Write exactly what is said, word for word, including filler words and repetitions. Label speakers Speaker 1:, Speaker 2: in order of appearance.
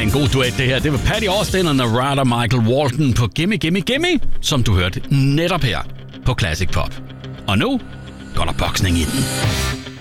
Speaker 1: en god duet, det her. Det var Patty Austin og Narada Michael Walton på Gimme Gimme Gimme, som du hørte netop her på Classic Pop. Og nu går der boksning i den.